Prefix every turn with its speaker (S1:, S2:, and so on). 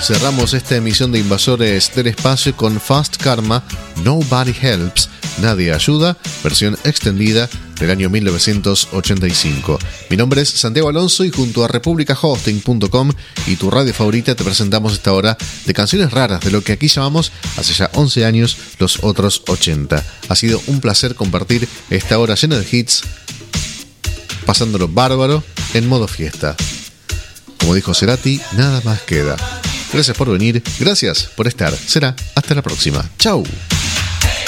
S1: cerramos esta emisión de Invasores del Espacio con Fast Karma, Nobody Helps, Nadie Ayuda, versión extendida del año 1985. Mi nombre es Santiago Alonso y junto a republicahosting.com y tu radio favorita te presentamos esta hora de canciones raras de lo que aquí llamamos hace ya 11 años los otros 80. Ha sido un placer compartir esta hora llena de hits, pasándolo bárbaro en modo fiesta. Como dijo Cerati, nada más queda. Gracias por venir, gracias por estar. Será hasta la próxima. Chau.